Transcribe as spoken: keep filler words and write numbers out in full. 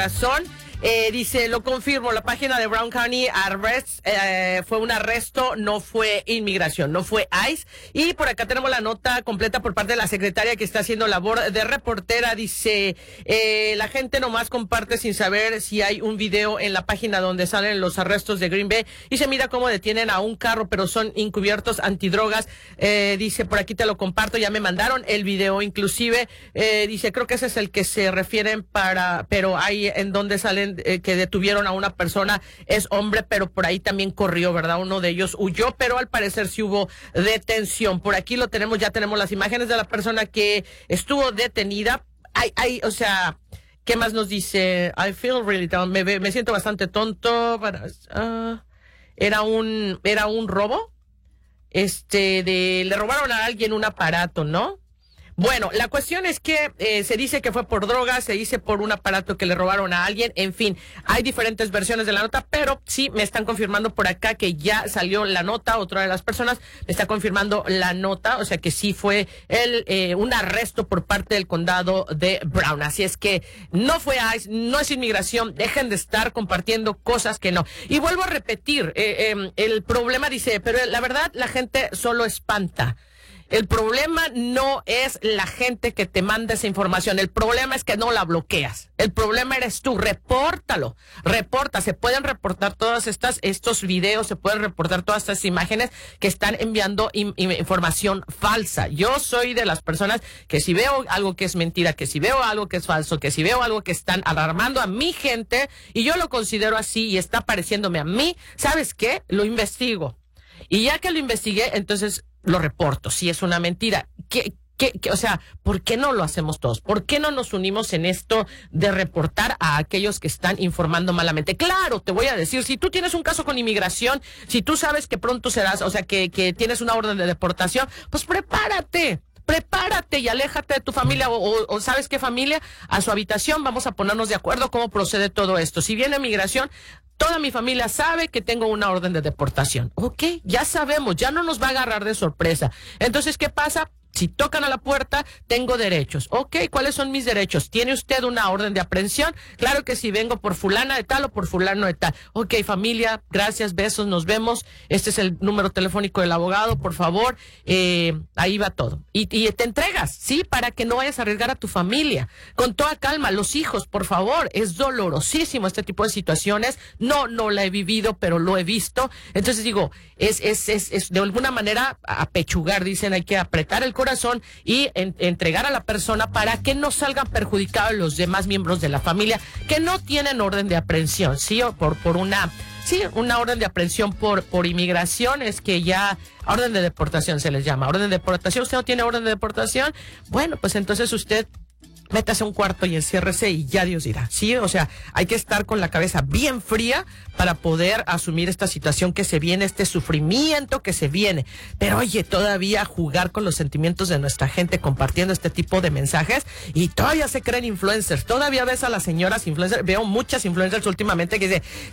corazón. Eh, dice, lo confirmo, la página de Brown County Arrest eh, fue un arresto, no fue inmigración, no fue ICE. Y por acá tenemos la nota completa por parte de la secretaria que está haciendo labor de reportera. Dice, eh, la gente nomás comparte sin saber si hay un video en la página donde salen los arrestos de Green Bay. Y se mira cómo detienen a un carro, pero son encubiertos antidrogas. Eh, dice, por aquí te lo comparto, ya me mandaron el video inclusive. Eh, dice, creo que ese es el que se refieren para, pero hay en donde salen Eh, que detuvieron a una persona, es hombre, pero por ahí también corrió, ¿verdad? Uno de ellos huyó, pero al parecer sí hubo detención. Por aquí lo tenemos, ya tenemos las imágenes de la persona que estuvo detenida. Hay, hay, o sea, ¿qué más nos dice? I feel really down. Me, me siento bastante tonto. Para, uh, era un, era un robo. Este, de, le robaron a alguien un aparato, ¿no? Bueno, la cuestión es que eh, se dice que fue por drogas, se dice por un aparato que le robaron a alguien, en fin, hay diferentes versiones de la nota, pero sí me están confirmando por acá que ya salió la nota, otra de las personas me está confirmando la nota, o sea que sí fue el eh, un arresto por parte del condado de Brown, así es que no fue ICE, no es inmigración, dejen de estar compartiendo cosas que no. Y vuelvo a repetir, eh, eh, el problema dice, pero la verdad la gente solo espanta. El problema no es la gente que te manda esa información, el problema es que no la bloqueas, el problema eres tú, repórtalo, reporta, se pueden reportar todas estas, estos videos, se pueden reportar todas estas imágenes que están enviando in, in, información falsa. Yo soy de las personas que si veo algo que es mentira, que si veo algo que es falso, que si veo algo que están alarmando a mi gente y yo lo considero así y está pareciéndome a mí, ¿sabes qué? Lo investigo. Y ya que lo investigué, entonces lo reporto, si es una mentira. ¿Qué, qué, qué, o sea, ¿por qué no lo hacemos todos? ¿Por qué no nos unimos en esto de reportar a aquellos que están informando malamente? Claro, te voy a decir, si tú tienes un caso con inmigración, si tú sabes que pronto serás, o sea, que, que tienes una orden de deportación, pues prepárate. Prepárate y aléjate de tu familia o, o, o ¿sabes qué familia? A su habitación, vamos a ponernos de acuerdo cómo procede todo esto. Si viene migración, toda mi familia sabe que tengo una orden de deportación. Ok, ya sabemos, ya no nos va a agarrar de sorpresa. Entonces, ¿qué pasa? Si tocan a la puerta, tengo derechos. Ok, ¿cuáles son mis derechos? ¿Tiene usted una orden de aprehensión? Claro que sí, vengo por fulana de tal o por fulano de tal. Ok, familia, gracias, besos, nos vemos. Este es el número telefónico del abogado, por favor. Eh, ahí va todo. Y, y te entregas, ¿sí? Para que no vayas a arriesgar a tu familia. Con toda calma, los hijos, por favor. Es dolorosísimo este tipo de situaciones. No, no la he vivido, pero lo he visto. Entonces digo, es, es, es, es de alguna manera apechugar, dicen, hay que apretar el corazón corazón y en, entregar a la persona para que no salgan perjudicados los demás miembros de la familia que no tienen orden de aprehensión, sí, o por, por una, sí, una orden de aprehensión por, por inmigración, es que ya orden de deportación se les llama, orden de deportación. ¿Usted no tiene orden de deportación? Bueno, pues entonces usted métase a un cuarto y enciérrese y ya Dios dirá, ¿sí? O sea, hay que estar con la cabeza bien fría para poder asumir esta situación que se viene, este sufrimiento que se viene. Pero oye, todavía jugar con los sentimientos de nuestra gente compartiendo este tipo de mensajes y todavía se creen influencers. Todavía ves a las señoras influencers, veo muchas influencers últimamente que dicen,